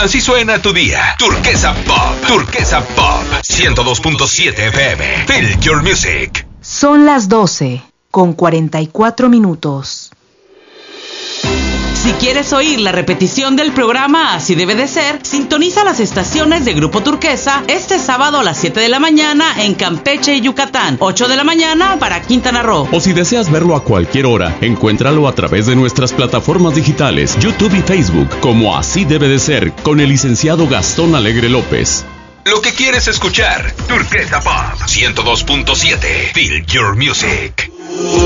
Así suena tu día. Turquesa Pop. Turquesa Pop. 102.7 FM. Feel your music. Son las 12:44. Si quieres oír la repetición del programa Así Debe de Ser, sintoniza las estaciones de Grupo Turquesa este sábado a las 7 de la mañana en Campeche y Yucatán, 8 de la mañana para Quintana Roo. O si deseas verlo a cualquier hora, encuéntralo a través de nuestras plataformas digitales, YouTube y Facebook, como Así Debe de Ser, con el licenciado Gastón Alegre López. Lo que quieres escuchar. Turquesa Pop. 102.7. Feel your music.